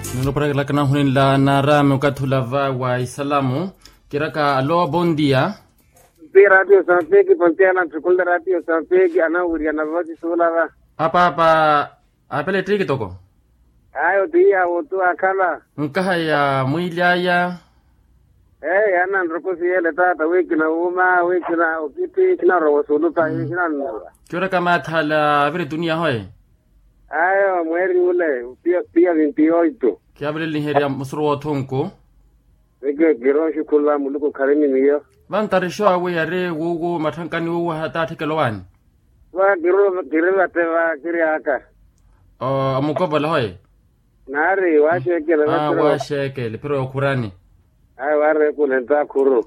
Nino para la kana hunin la narame ukatula wa isalamu kiraka alo bon dia. Pi radio Sampegi pontiana tukunda radio Sampegi ana uri ana voci sulava. Apa apele triki toko. Ayo dia utu akala. Nkaha ya muilaya. Ana nrokosi ele tata wiki na wiki na ukiti kina rowo sulupa kina nwa. Kiraka mathala vile dunia hoye. Ayo mweri ule pia 28. Kiabele liheria musro tonko. Wege giroshi kula muluko karimi niyo. Vantarisho awe yare wugu matankani wugu hata tekelowani. Wa girila tewa kiri aka. Amukoba hoye. Nari washekele vetro. Washekele pero kurani. Ay warre kulenta kuru.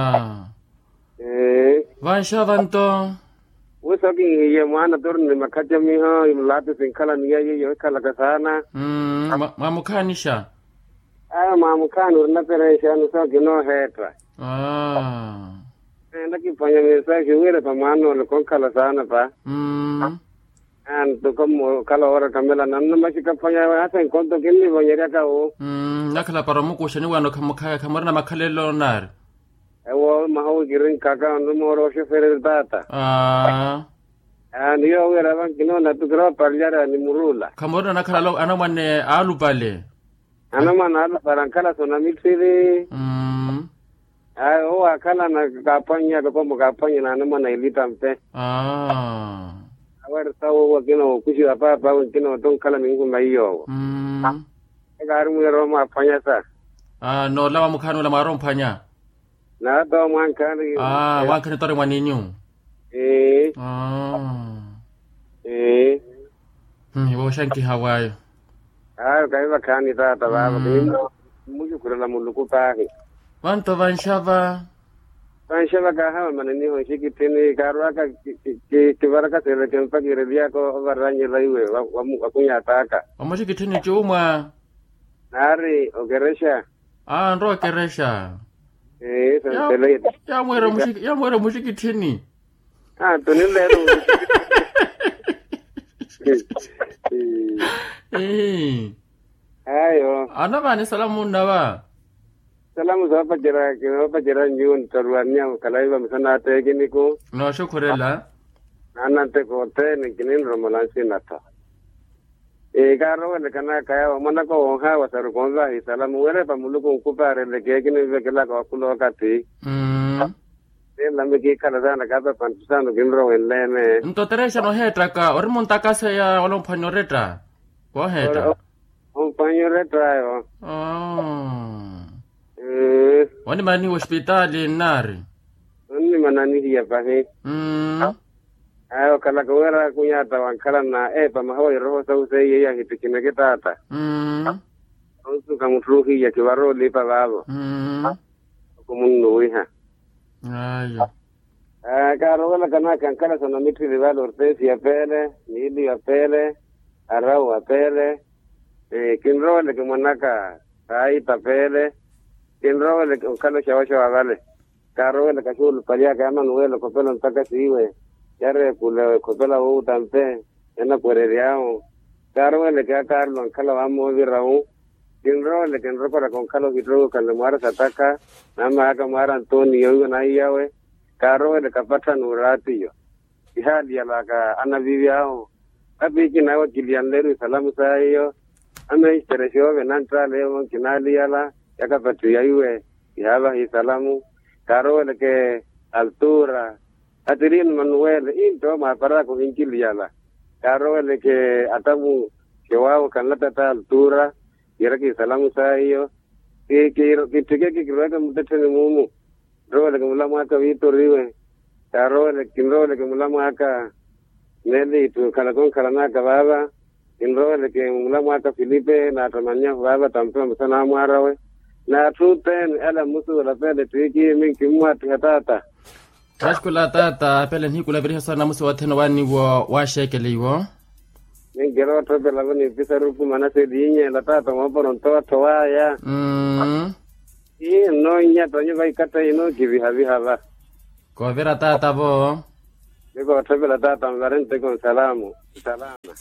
Vansha vanto. Usoki ye mwana torni makaja miho imlatu sinkala niya ye kala kasana. Mamukanisha. Mamukani urna peresha nusoki no hetra. Ndaki fanya mensaje wele pamano le konkala sana pa. To como kala ora kamela nanna mashika fanya hasa inkonto kinni bonyeria ka o. Nakala paramuko shani wano kamarna makalelo nar. Ewo mahawi girin kaka numero shofere data. Niyo wera kino na tukra paljara ni murula. Kamorna nakala anamane alupale. Anamana aluparankala sona mixiri. Akala na kapanya como kapanya na anamana ilita mpe. Awar sawo kino kushi apa kino ton kala mingu maiyo. Garu Roma panya sa. No lawa mukano la marom panya. Na do man kani. Wankani tore maninyu. Wo shanki Hawaii. Kaiwa kani tata baba kino muju kurala muluku tahi. Wanto vanshava. Vanshava kaha manini ho shiki tini karwaka kibaraka sele kempa kiredia ko varanye laiwe wakunya taka. Amashiki tini chuma. Nari ogeresha. Ndo ogeresha. Santele. Ya mwera mushiki tini. Tunilero. Ayo. Anabani salamu ndawa. Salamu zapa jira njun taruania kalaiba msana tegi niku. No shukurela. Anante kote ni kinin romalansi nata. Garo le kana kaya mana ko onha wasaru konza hi salamu wele pamuluko ukupare le kegini vekela ko kulo kati. Lambe kala dana kaba pantusano ginro wenlene. Ntoteresha no hetra ka orimonta kasa ya olompanyo reta. Ko hetra. Ompanyo reta yo. Wani mani hospitali nari. Wani manani hiya pahe. Ayo kala kawera kunyata wankala na pamahawa roho sause ya hitikine kitata. Onsu kamutruhi ya kiwaro lipa babo. Kumundu wiha. Ayo. Karo wala kana kankala sana mitri rival ortesi ya pele, nili ya pele, arau ya pele. Kinro le kemonaka tai tapele. Kinro le kalo shawasha wale. Karo le kashul palia kama nuelo kopelo ntaka siwe. Yare kule kopela u tampe ena puereriao. Karo le ka Carlo kala vamo virau. Kinro le kinro para con kalo hidro kala mara sataka. Nama aka mara Antonio yo na iyawe. Karo le kapata nurati yo. Ihali ya laka ana viviao. Kapiki na wa kilianleru salamu sayo. Ame isteresho venantra leo kinali yala. Yakapatu yaiwe. Ihaba hi salamu. Karo le ke altura. Atirin Manuel into mapara ko inkili yala. Karo le ke atamu kewao kanlata ta altura. Yeraki salamu sayo. Kitike kikiweka mteteni mumu. Roho le kumulamu aka vito riwe. Karo le kinro le kumulamu aka Neli tu kalakon kalanaka baba. Kinro le kumulamu aka Filipe na atamanya baba tampea msana amwarawe. Na truten ala musu la pele tuiki minki mwati hatata. Kashkula tata pele hikula viriha sana musu watena wani wa shekele iwo. Ngero tobe la vani pisarufu manase dinye la tata mwapono ntoa toaya. No inya tonyo vai kata ino kiviha ba. Ko vera tata bo. Digo tobe la tata mvarente con salamu. Salama.